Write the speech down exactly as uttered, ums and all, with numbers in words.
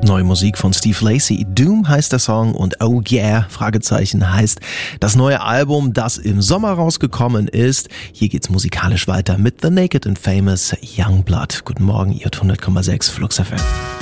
Neue Musik von Steve Lacy. Doom heißt der Song und Oh Yeah, Fragezeichen heißt das neue Album, das im Sommer rausgekommen ist. Hier geht's musikalisch weiter mit The Naked and Famous Youngblood. Guten Morgen, ihr hört hundert Komma sechs Flux F M.